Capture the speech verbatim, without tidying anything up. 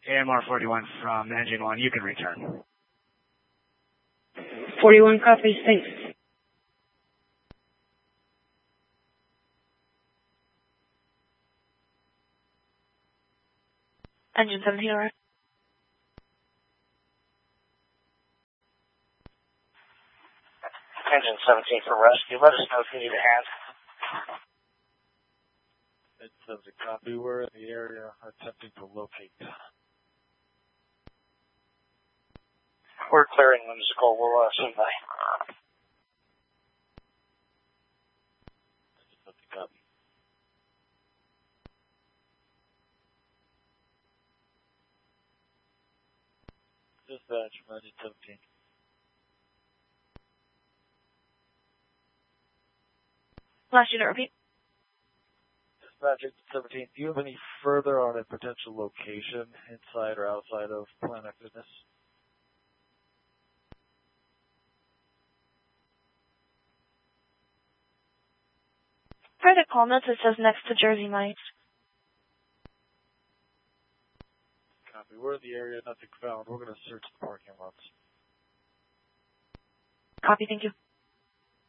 A M R forty-one from Engine one, you can return. forty-one copies, thanks. Engine seventeen, alright. Engine seventeen for rescue. Let us know if you need a hand. Engine seventeen, copy. We're in the area attempting to locate. We're clearing Whimsical. We'll uh, swing by. Engine seventeen, copy. Dispatch from Engine seventeen. Last unit, repeat. Dispatch Engine seventeen, do you have any further on a potential location inside or outside of Planet Fitness? Per the call notes, it says next to Jersey Mike's. Copy. We're in the area, nothing found. We're going to search the parking lots. Copy, thank you.